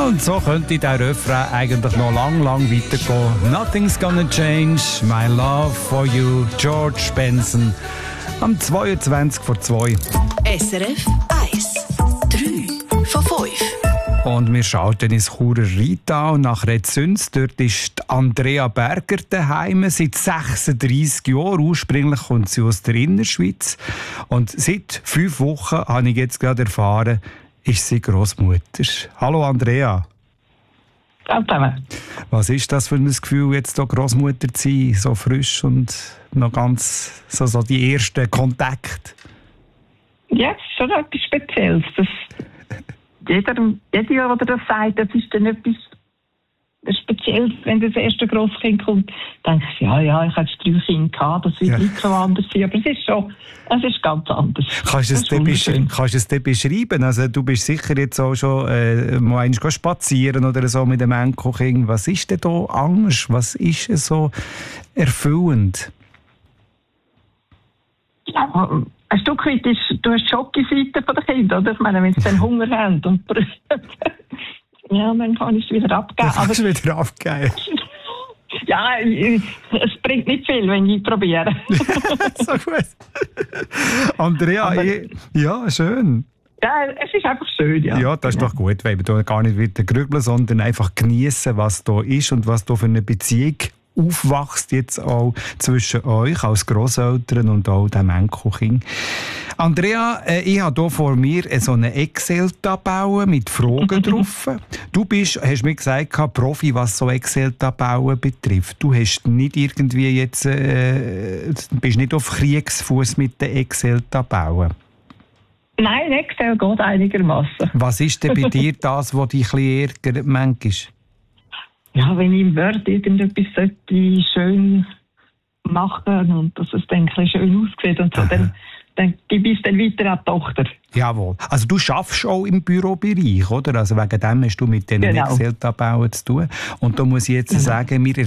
und so könnte der Refrain eigentlich noch lang weitergehen. Nothing's gonna change, my love for you, George Benson. Am 22 vor 2. SRF 1. 3 von 5. Und wir schalten ins Churer Rheintal nach Redzüns. Dort ist Andrea Berger daheim, seit 36 Jahren. Ursprünglich kommt sie aus der Innerschweiz. Und seit 5 Wochen, habe ich jetzt gerade erfahren, ist sie Grossmutter. Hallo Andrea. Hallo. Was ist das für ein Gefühl, jetzt hier Grossmutter zu sein, so frisch und noch ganz so die ersten Kontakte? Ja, es ist schon etwas Spezielles. Jeder, der das sagt, das ist dann etwas Spezielles, wenn das erste Grosskind kommt. Dann denke ich, ja, ich hatte 3 Kinder gehabt, das wird nicht so anders sein. Aber es ist ganz anders. Kannst du es dir beschreiben? Also, du bist sicher jetzt auch schon mal einmal spazieren oder so mit dem Enkelkind. Was ist denn da anders? Was ist so erfüllend? Ja, ein Stück weit du hast die Schokoseite von den Kindern, oder? Ich meine, wenn sie dann Hunger haben und ja, dann kann ich es wieder abgeben. Kannst du wieder abgeben? Ja, es bringt nicht viel, wenn ich probiere. So gut. Andrea, ja, schön. Ja, es ist einfach schön, ja. Ja, das ist doch gut, weil wir gar nicht wieder grübeln, sondern einfach genießen, was da ist und was da für eine Beziehung aufwächst jetzt auch zwischen euch als Grosseltern und auch dem Enkelkind. Andrea, ich habe hier vor mir so eine Excel-Tabelle mit Fragen drauf. Du hast mir gesagt, Profi, was so Excel-Tabellen betrifft. Du hast nicht irgendwie jetzt, bist nicht auf Kriegsfuß mit den Excel-Tabellen. Nein, Excel geht einigermaßen. Was ist denn bei dir das, was dich ein bisschen ärgert manchmal? Ja, wenn ich im Word irgendetwas schön machen und dass es dann ein bisschen schön aussieht und so, dann gebe ich es dann weiter an die Tochter. Jawohl. Also du schaffst auch im Bürobereich, oder? Also wegen dem hast du mit den Excel-Tabellen zu tun. Und da muss ich jetzt sagen, wir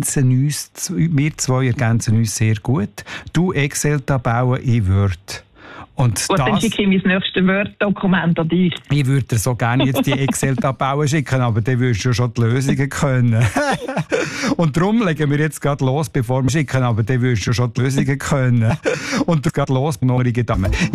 zwei ergänzen uns sehr gut. Du Excel-Tabellen, ich Word. Und gut, dann schicke ich mein nächstes Word-Dokument an dich. Ich würde dir so gerne jetzt die Excel-Tabellen schicken, aber dann würdest du schon die Lösungen können. Und darum legen wir jetzt gerade los, bevor wir schicken, aber dann würdest du schon die Lösungen können. Und gerade los, neue Damen.